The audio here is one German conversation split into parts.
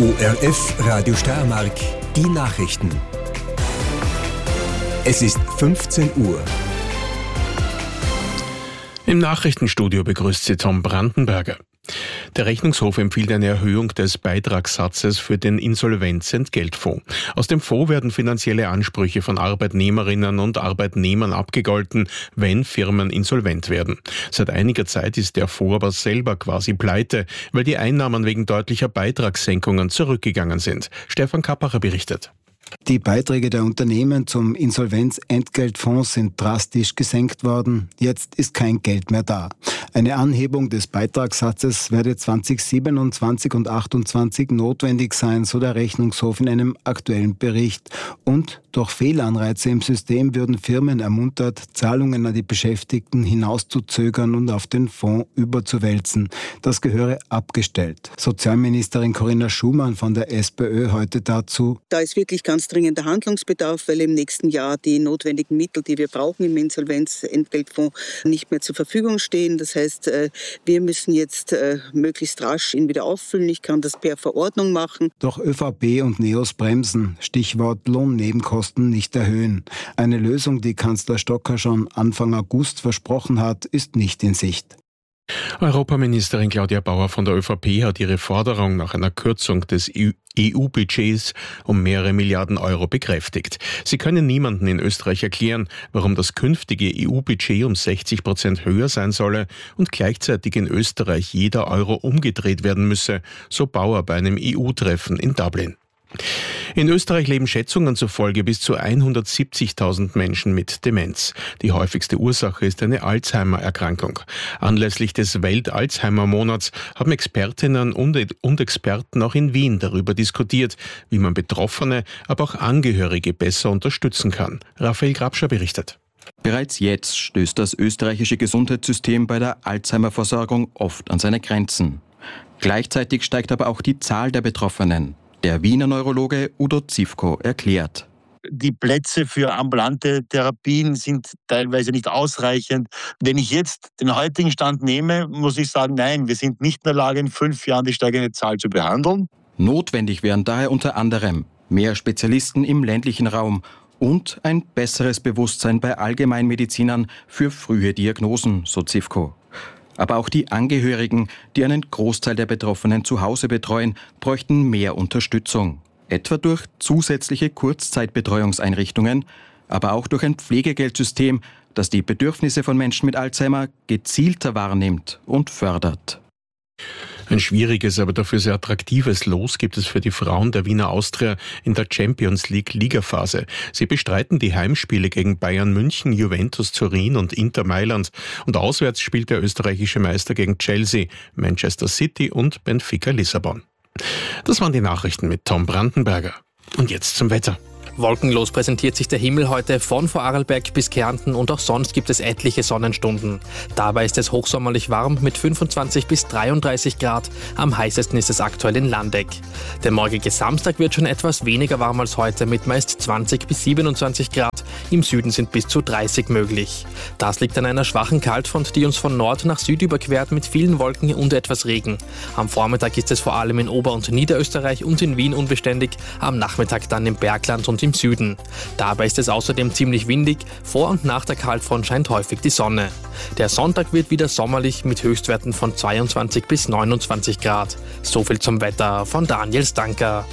ORF Radio Steiermark, die Nachrichten. Es ist 15 Uhr. Im Nachrichtenstudio begrüßt Sie Tom Brandenberger. Der Rechnungshof empfiehlt eine Erhöhung des Beitragssatzes für den Insolvenzentgeltfonds. Aus dem Fonds werden finanzielle Ansprüche von Arbeitnehmerinnen und Arbeitnehmern abgegolten, wenn Firmen insolvent werden. Seit einiger Zeit ist der Fonds aber selber quasi pleite, weil die Einnahmen wegen deutlicher Beitragssenkungen zurückgegangen sind. Stefan Kappacher berichtet. Die Beiträge der Unternehmen zum Insolvenzentgeltfonds sind drastisch gesenkt worden. Jetzt ist kein Geld mehr da. Eine Anhebung des Beitragssatzes werde 2027 und 2028 notwendig sein, so der Rechnungshof in einem aktuellen Bericht. Und durch Fehlanreize im System würden Firmen ermuntert, Zahlungen an die Beschäftigten hinauszuzögern und auf den Fonds überzuwälzen. Das gehöre abgestellt. Sozialministerin Corinna Schumann von der SPÖ heute dazu: Da ist wirklich ganz dringender Handlungsbedarf, weil im nächsten Jahr die notwendigen Mittel, die wir brauchen im Insolvenzentgeltfonds, nicht mehr zur Verfügung stehen. Das heißt, wir müssen jetzt möglichst rasch ihn wieder auffüllen. Ich kann das per Verordnung machen. Doch ÖVP und NEOS bremsen. Stichwort Lohnnebenkosten nicht erhöhen. Eine Lösung, die Kanzler Stocker schon Anfang August versprochen hat, ist nicht in Sicht. Europaministerin Claudia Bauer von der ÖVP hat ihre Forderung nach einer Kürzung des EU-Budgets um mehrere Milliarden Euro bekräftigt. Sie können niemandem in Österreich erklären, warum das künftige EU-Budget um 60% höher sein solle und gleichzeitig in Österreich jeder Euro umgedreht werden müsse, so Bauer bei einem EU-Treffen in Dublin. In Österreich leben Schätzungen zufolge bis zu 170.000 Menschen mit Demenz. Die häufigste Ursache ist eine Alzheimer-Erkrankung. Anlässlich des Welt-Alzheimer-Monats haben Expertinnen und Experten auch in Wien darüber diskutiert, wie man Betroffene, aber auch Angehörige besser unterstützen kann. Raphael Grabscher berichtet. Bereits jetzt stößt das österreichische Gesundheitssystem bei der Alzheimer-Versorgung oft an seine Grenzen. Gleichzeitig steigt aber auch die Zahl der Betroffenen. Der Wiener Neurologe Udo Zivko erklärt: Die Plätze für ambulante Therapien sind teilweise nicht ausreichend. Wenn ich jetzt den heutigen Stand nehme, muss ich sagen, nein, wir sind nicht in der Lage, in 5 Jahren die steigende Zahl zu behandeln. Notwendig wären daher unter anderem mehr Spezialisten im ländlichen Raum und ein besseres Bewusstsein bei Allgemeinmedizinern für frühe Diagnosen, so Zivko. Aber auch die Angehörigen, die einen Großteil der Betroffenen zu Hause betreuen, bräuchten mehr Unterstützung. Etwa durch zusätzliche Kurzzeitbetreuungseinrichtungen, aber auch durch ein Pflegegeldsystem, das die Bedürfnisse von Menschen mit Alzheimer gezielter wahrnimmt und fördert. Ein schwieriges, aber dafür sehr attraktives Los gibt es für die Frauen der Wiener Austria in der Champions League Ligaphase. Sie bestreiten die Heimspiele gegen Bayern München, Juventus Turin und Inter Mailand. Und auswärts spielt der österreichische Meister gegen Chelsea, Manchester City und Benfica Lissabon. Das waren die Nachrichten mit Tom Brandenberger. Und jetzt zum Wetter. Wolkenlos präsentiert sich der Himmel heute von Vorarlberg bis Kärnten und auch sonst gibt es etliche Sonnenstunden. Dabei ist es hochsommerlich warm mit 25 bis 33 Grad. Am heißesten ist es aktuell in Landeck. Der morgige Samstag wird schon etwas weniger warm als heute mit meist 20 bis 27 Grad. Im Süden sind bis zu 30 möglich. Das liegt an einer schwachen Kaltfront, die uns von Nord nach Süd überquert mit vielen Wolken und etwas Regen. Am Vormittag ist es vor allem in Ober- und Niederösterreich und in Wien unbeständig, am Nachmittag dann im Bergland und im Süden. Dabei ist es außerdem ziemlich windig, vor und nach der Kaltfront scheint häufig die Sonne. Der Sonntag wird wieder sommerlich mit Höchstwerten von 22 bis 29 Grad. So viel zum Wetter von Daniel Stanker.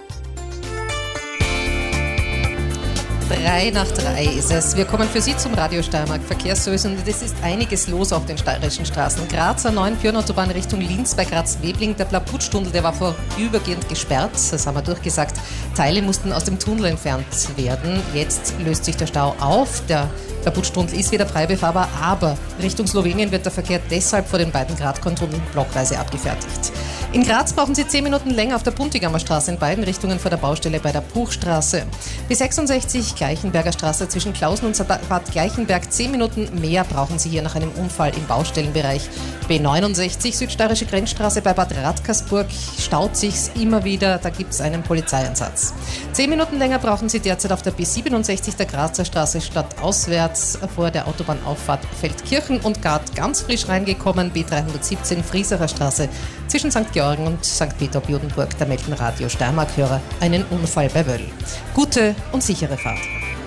3:03 ist es. Wir kommen für Sie zum Radio Steiermark Verkehrsservice und es ist einiges los auf den steirischen Straßen. Grazer 9 Pyrnenautobahn Richtung Linz bei Graz-Webling. Der Blaputstunnel, der war vorübergehend gesperrt, das haben wir durchgesagt. Teile mussten aus dem Tunnel entfernt werden. Jetzt löst sich der Stau auf. Der Blaputstunnel ist wieder frei befahrbar, aber Richtung Slowenien wird der Verkehr deshalb vor den beiden Gradkontrollen blockweise abgefertigt. In Graz brauchen Sie 10 Minuten länger auf der Puntigammer Straße in beiden Richtungen vor der Baustelle bei der Buchstraße. B66 Gleichenberger Straße zwischen Klausen und Bad Gleichenberg 10 Minuten mehr brauchen Sie hier nach einem Unfall im Baustellenbereich. B69 Südsteirische Grenzstraße bei Bad Radkersburg staut sich's immer wieder, da gibt es einen Polizeieinsatz. 10 Minuten länger brauchen Sie derzeit auf der B67 der Grazer Straße stadtauswärts vor der Autobahnauffahrt Feldkirchen und Gard ganz frisch reingekommen, B317 Frieserer Straße Zwischen St. Georgen und St. Peter-Bjudenburg, da melden Radio Steiermark-Hörer einen Unfall bei Wöll. Gute und sichere Fahrt.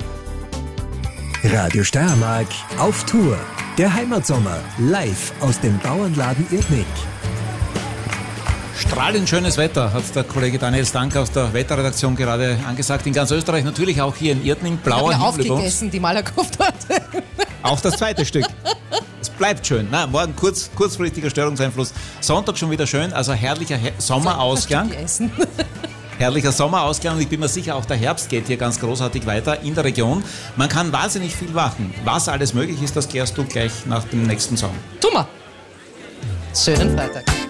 Radio Steiermark auf Tour. Der Heimatsommer live aus dem Bauernladen Irdnick. Strahlend schönes Wetter, hat der Kollege Daniel Stank aus der Wetterredaktion gerade angesagt. In ganz Österreich, natürlich auch hier in Irdning, blauer Himmel. Aufgegessen, die Malerkopftorte. Auch das zweite Stück. Es bleibt schön. Na, morgen kurzfristiger Störungseinfluss. Sonntag schon wieder schön, also herrlicher Sommerausgang. Herrlicher Sommerausgang, und ich bin mir sicher, auch der Herbst geht hier ganz großartig weiter in der Region. Man kann wahnsinnig viel machen. Was alles möglich ist, das klärst du gleich nach dem nächsten Song. Tu mal. Schönen Freitag.